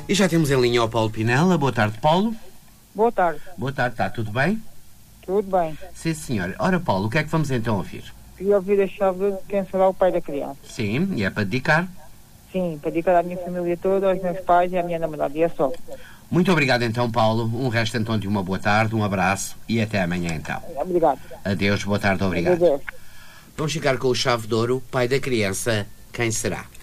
E já temos em linha o Paulo Pinela. Boa tarde, Paulo. Boa tarde. Boa tarde, está tudo bem? Tudo bem. Sim, senhor. Ora, Paulo, o que é que vamos então ouvir? Queria ouvir a chave de quem será o pai da criança. Sim, e é para dedicar? Sim, para dedicar à minha família toda, aos meus pais e à minha namorada. E é só. Muito obrigado então, Paulo. Um resto então de uma boa tarde, um abraço e até amanhã então. Obrigado. Adeus, boa tarde, obrigado. Adeus. Vamos ficar com o Chave de Ouro, pai da criança, quem será?